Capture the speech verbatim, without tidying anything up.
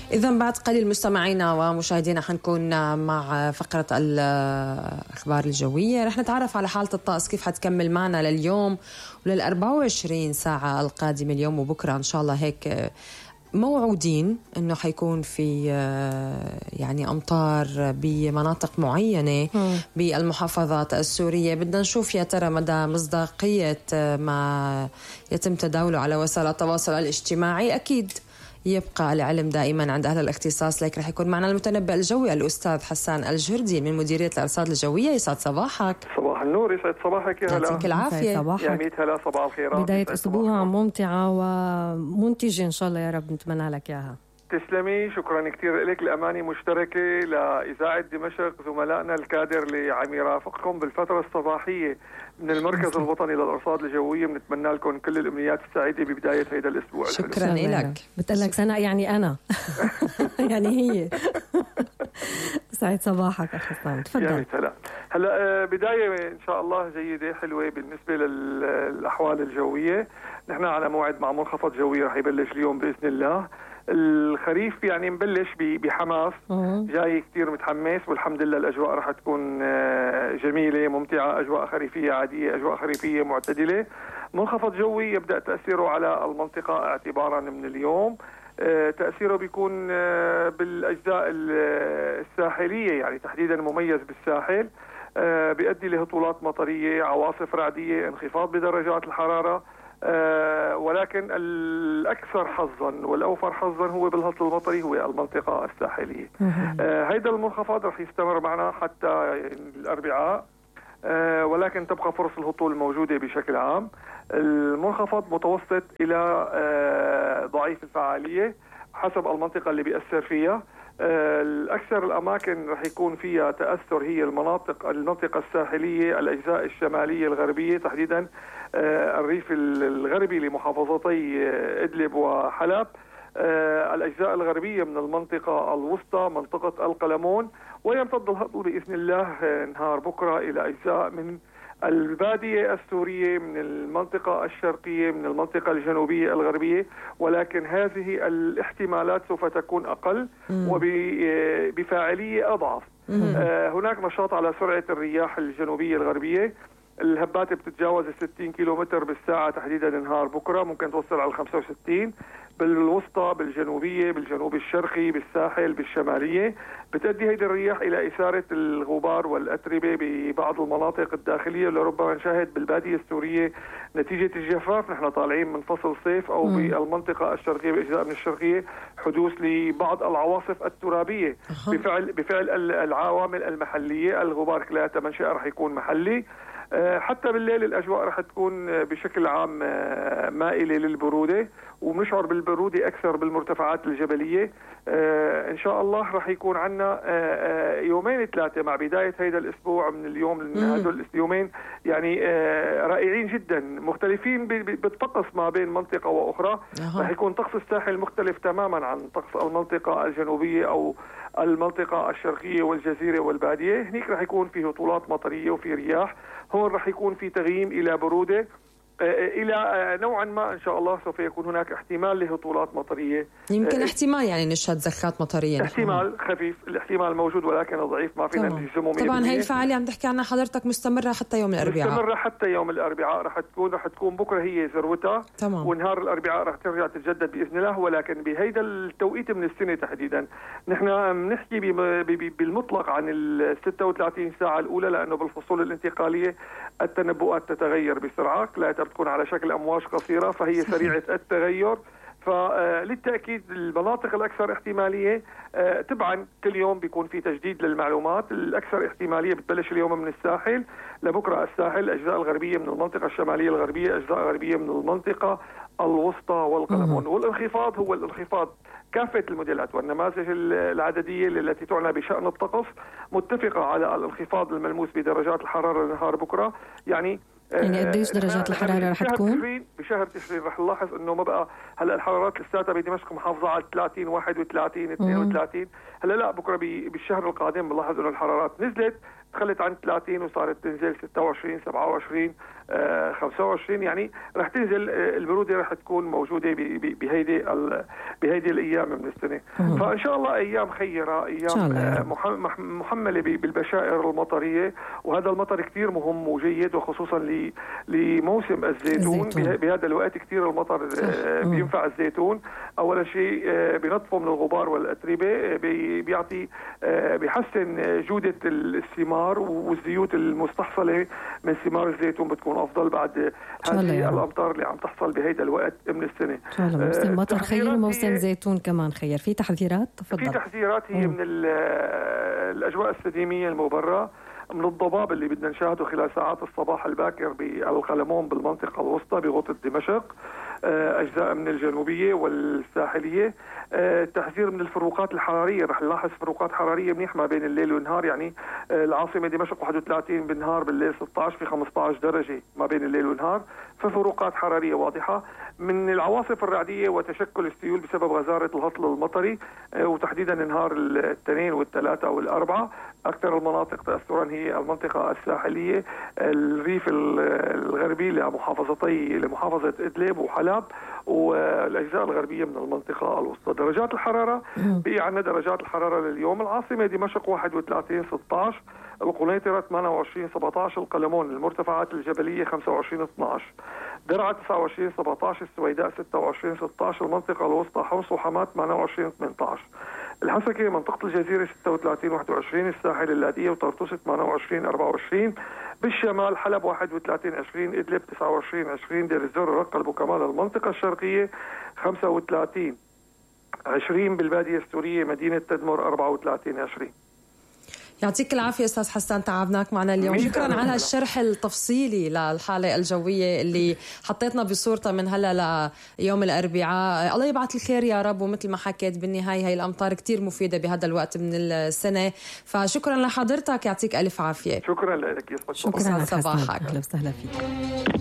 إذن بعد قليل مستمعينا ومشاهدينا حنكون مع فقرة الأخبار الجوية. رح نتعرف على حالة الطقس كيف حتكمل معنا لليوم وللأربعة وعشرين ساعة القادمة اليوم وبكرة إن شاء الله. هيك موعودين إنه حيكون في يعني أمطار بمناطق معينة بالمحافظات السورية. بدنا نشوف يا ترى مدى مصداقية ما يتم تداوله على وسائل التواصل الاجتماعي. أكيد يبقى العلم دائما عند أهل الاختصاص، لكن رح يكون معنا المتنبأ الجوي الأستاذ حسان الجردي من مديرية الأرصاد الجوية. يسعد صباحك. صباح النور، يسعد صباحك يا هلا. يعطيك العافية. يا ميت هلا، صباح الخيرات. بداية أسبوع ممتعة ومنتجة إن شاء الله يا رب، نتمنى لك إياها. تسلمي، شكرا كثير لك. الأماني مشتركة لإذاعة دمشق، زملائنا الكادر اللي عم يرافقكم بالفترة الصباحية من المركز الوطني للأرصاد الجوية. بنتمنى لكم كل الأمنيات السعيدة ببداية هذا الأسبوع. شكرا لك. بتقلك سنة يعني أنا يعني هي. سعيد صباحك أخي حسان، تفضل. هلا هلا بداية إن شاء الله جيدة حلوة بالنسبة للأحوال الجوية. نحن على موعد مع منخفض جوي رح يبلش اليوم بإذن الله. الخريف يعني مبلش بحماس، جاي كتير متحمس، والحمد لله الأجواء رح تكون جميلة ممتعة، أجواء خريفية عادية، أجواء خريفية معتدلة. منخفض جوي يبدأ تأثيره على المنطقة اعتبارا من اليوم. تأثيره بيكون بالأجزاء الساحلية، يعني تحديدا مميز بالساحل، بيؤدي لهطولات مطرية، عواصف رعدية، انخفاض بدرجات الحرارة. آه ولكن الأكثر حظا والأوفر حظا هو بالهطل المطري هو المنطقة الساحلية. آه هيدا المنخفض رح يستمر معنا حتى الأربعاء، آه ولكن تبقى فرص الهطول موجودة بشكل عام. المنخفض متوسط إلى آه ضعيف الفعالية حسب المنطقة اللي بيأثر فيها. آه الأكثر الأماكن رح يكون فيها تأثر هي المناطق المنطقة الساحلية، الأجزاء الشمالية الغربية، تحديدا آه الريف الغربي لمحافظتي آه إدلب وحلب، آه الأجزاء الغربية من المنطقة الوسطى، منطقة القلمون، ويمتد الهطل بإذن الله آه نهار بكرة إلى أجزاء من البادية السورية، من المنطقة الشرقية، من المنطقة الجنوبية الغربية. ولكن هذه الاحتمالات سوف تكون أقل وبفاعلية أضعف. آه هناك نشاط على سرعة الرياح الجنوبية الغربية، الهبات بتتجاوز ستين كيلومتر بالساعة تحديدا نهار بكرة، ممكن توصل على خمسة وستين بالوسطى، بالجنوبية، بالجنوب الشرقي، بالساحل، بالشمالية. بتؤدي هذه الرياح إلى إثارة الغبار والأتربة ببعض المناطق الداخلية، لربما نشاهد بالبادية السورية نتيجة الجفاف. نحن طالعين من فصل صيف، أو بالمنطقة الشرقية بأجزاء من الشرقية حدوث لبعض العواصف الترابية بفعل بفعل العوامل المحلية. الغبار كلها منشأ رح يكون محلي. حتى بالليل الأجواء رح تكون بشكل عام مائلة للبرودة، وبنشعر بالبرودة أكثر بالمرتفعات الجبلية. إن شاء الله رح يكون عنا يومين ثلاثة مع بداية هذا الأسبوع من اليوم، لأن هدول اليومين يعني رائعين جدا، مختلفين بالطقس ما بين منطقة وأخرى. رح يكون طقس الساحل مختلف تماما عن طقس المنطقة الجنوبية أو المنطقة الشرقية والجزيرة والبادية. هناك رح يكون في هطولات مطرية وفي رياح، هون رح يكون في تغييم إلى برودة، إلى نوعا ما إن شاء الله سوف يكون هناك احتمال لهطولات مطرية. يمكن احتمال يعني نشهد زخات مطرية، احتمال خفيف، الاحتمال موجود ولكن ضعيف، ما فينا نجزمه. طبعا هي الفعالية عم تحكي عنها حضرتك مستمرة حتى يوم الأربعاء. مستمرة حتى يوم الأربعاء رح تكون رح تكون بكرة هي ذروتها، ونهار الأربعاء رح ترجع تتجدد بإذن الله. ولكن بهيدا التوقيت من السنة تحديدا نحن بنحكي بالمطلق عن ال ستة وثلاثين ساعة الأولى، لأنه بالفصول الانتقالية التنبؤات تتغير بسرعة، لا تكون على شكل أمواج قصيرة، فهي سريعة التغير. فللتأكيد المناطق الأكثر احتمالية تبعا كل يوم بيكون في تجديد للمعلومات. الأكثر احتمالية بتبلش اليوم من الساحل، لبكرة الساحل، الأجزاء الغربية من المنطقة الشمالية الغربية، أجزاء غربية من المنطقة الوسطى والقلمون. والانخفاض هو الانخفاض. كافة الموديلات والنماذج العددية التي تعنى بشأن الطقس متفقة على الانخفاض الملموس بدرجات الحرارة لنهار بكرة. يعني يعني قديش درجات الحرارة رح تكون؟ بشهر تشرين رح نلاحظ انه ما بقى هلا الحرارات لساتها بدمشق محافظة على ثلاثين، واحد وثلاثين، اثنين وثلاثين. هلا لا، بكره بالشهر القادم بنلاحظ انه الحرارات نزلت دخلت عن ثلاثين وصارت تنزل ستة وعشرين سبعة وعشرين خمسة وعشرين، يعني رح تنزل البرودة رح تكون موجودة بهيدي بهيدي الأيام من السنة. فإن شاء الله أيام خيرة، أيام محملة بالبشائر المطرية، وهذا المطر كتير مهم وجيد، وخصوصا لموسم الزيتون. بهذا الوقت كتير المطر بينفع الزيتون. أولا شيء بنطفه من الغبار والأتربة، بيعطي بيحسن جودة الثمار، والزيوت المستحصلة من ثمار الزيتون بتكون أفضل بعد هذه الأمطار اللي عم تحصل بهيدا الوقت من السنة. إن شاء الله موسم مطر خير، موسم زيتون كمان خير. في تحذيرات؟ تفضل. في تحذيرات هي مم. من الأجواء السديمية المبرة، من الضباب اللي بدنا نشاهده خلال ساعات الصباح الباكر بالقلمون بالمنطقة الوسطى بغوطة دمشق، أجزاء من الجنوبية والساحلية. تحذير من الفروقات الحرارية، رح نلاحظ فروقات حرارية منيح ما بين الليل والنهار. يعني العاصمة دمشق واحد وثلاثين بالنهار، بالليل ستة عشر، في خمسة عشر درجة ما بين الليل والنهار، ففروقات حرارية واضحة. من العواصف الرعدية وتشكل السيول بسبب غزارة الهطل المطري، وتحديدا نهار الاثنين والثلاثة والأربعة. أكثر المناطق تأثرا هي المنطقة الساحلية، الريف الغربي لمحافظتي لمحافظة إدلب وحلب، والأجزاء الغربية من المنطقة الوسطى. درجات الحرارة بقي عندنا درجات الحرارة لليوم: العاصمة دمشق واحد وثلاثين ستة عشر، القنيطرة ثمانية وعشرين سبعة عشر، القلمون المرتفعات الجبلية خمسة وعشرين اثني عشر، درعا تسعة وعشرين سبعة عشر، السويداء ستة وعشرين ستة عشر، المنطقة الوسطى حمص وحماة ثمانية وعشرين ثمانية عشر، الحسكة منطقة الجزيرة ستة وثلاثين واحد وعشرين، الساحل اللاذقية وطرطوس ثمانية وعشرين أربعة وعشرين، بالشمال حلب واحد وثلاثين عشرين، إدلب تسعة وعشرين عشرين، دير الزور رقة البوكمال المنطقة الشرقية خمسة وثلاثين عشرين، بالبادية السورية مدينة تدمر أربعة وثلاثين عشرين. يعطيك العافية أستاذ حسان، تعبناك معنا اليوم. شكرا على الشرح التفصيلي للحالة الجوية اللي حطيتنا بصورتها من هلا ليوم الأربعاء. الله يبعث الخير يا رب، ومثل ما حكيت بالنهاية هاي الأمطار كتير مفيدة بهذا الوقت من السنة، فشكرا لحضرتك، يعطيك ألف عافية. شكرا لك، يسعد صباحك. أهلا وسهلا فيك.